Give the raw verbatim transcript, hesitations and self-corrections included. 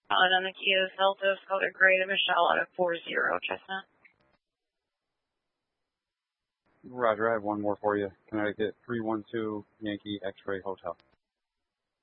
Calling on the Kia Seltos, color gray to Michelle out of four zero, Chestnut. Roger, I have one more for you. Connecticut three one two Yankee X-Ray Hotel.